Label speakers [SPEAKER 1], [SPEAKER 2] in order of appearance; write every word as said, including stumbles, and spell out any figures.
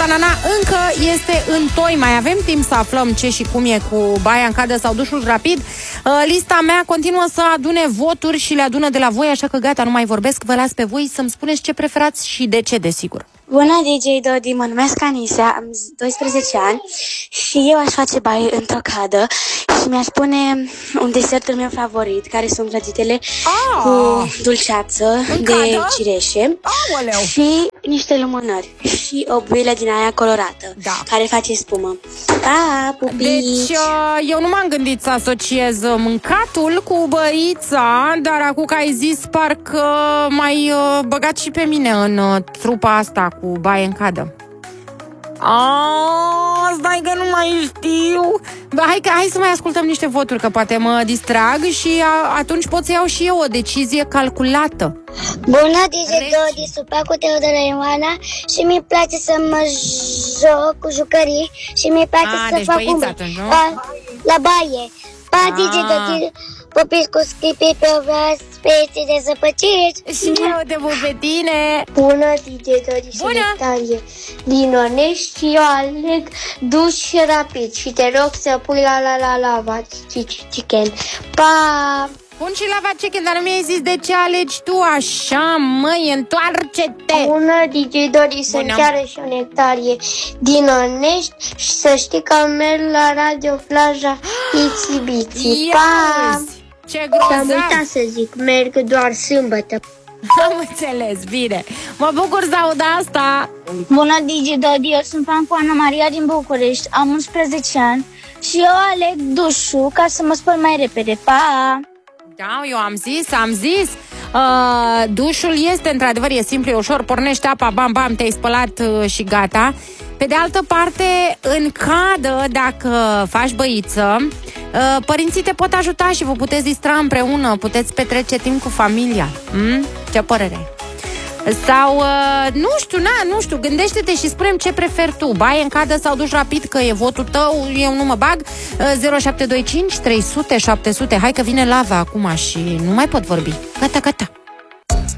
[SPEAKER 1] Tanana încă este în toi. Mai avem timp să aflăm ce și cum e cu baia în cadă sau dușul rapid. Lista mea continuă să adune voturi și le adună de la voi, așa că gata, nu mai vorbesc. Vă las pe voi să-mi spuneți ce preferați și de ce, desigur.
[SPEAKER 2] Bună, D J Dodi, mă numesc Anisia, am doisprezece ani și eu aș face baie într-o cadă și mi-aș pune un desertul meu favorit, care sunt clătitele ah! cu dulceață în de cadă? Cireșe.
[SPEAKER 1] Aoleu.
[SPEAKER 2] Și niște lumânări și o builă din aia colorată, da. Care face spumă. Pa, pupici!
[SPEAKER 1] Deci, eu nu m-am gândit să asociez mâncatul cu băița, dar acum că ai zis, parcă m-ai băgat și pe mine în trupa asta cu baie în cadă. Aaaa, stai că nu mai știu. Bă, hai, că, hai să mai ascultăm niște voturi, că poate mă distrag și a, atunci pot să iau și eu o decizie calculată.
[SPEAKER 3] Bună, D J Dodi, supa cu Teodora Ioana și mi-e place să mă joc cu jucării și mi-e place a, să deci fac un
[SPEAKER 1] atunci, nu?
[SPEAKER 3] La, la baie. Pa, D J Dodi, pupiți cu scripii pe obraz, peții de zăpăciți.
[SPEAKER 1] Și eu te pup pe tine.
[SPEAKER 3] Bună, D J Dodi și Nectarie. Din Onești și eu aleg duș rapid și te rog să pui la la la lava chicken. Pa!
[SPEAKER 1] Pun și lava chicken, dar nu mi-ai zis de ce alegi tu așa, măi, întoarce-te!
[SPEAKER 3] Bună, D J Dodi, sunt chiar și o Nectarie din Onești și să știi că merg la Radio Plaja Itsy Bitsy. Pa!
[SPEAKER 1] Ce grozav!
[SPEAKER 3] Am uitat să zic, merg doar sâmbătă.
[SPEAKER 1] Am înțeles, bine. Mă bucur să aud asta.
[SPEAKER 4] Bună, D J Dodi, eu sunt Franco Ana Maria din București, am unsprezece ani și eu aleg dușul ca să mă spăl mai repede. Pa!
[SPEAKER 1] Da, eu am zis, am zis uh, dușul este, într-adevăr, e simplu, e ușor. Pornești apa, bam, bam, te-ai spălat uh, și gata. Pe de altă parte, în cadă, dacă faci băiță, uh, părinții te pot ajuta și vă puteți distra împreună, puteți petrece timp cu familia. mm? Ce părere ai? Sau, uh, nu știu, na, nu știu, gândește-te și spune-mi ce preferi tu, baie în cadă sau duș rapid, că e votul tău, eu nu mă bag. uh, zero șapte doi cinci trei sute șapte sute. Hai că vine lava acum și nu mai pot vorbi. Gata, gata.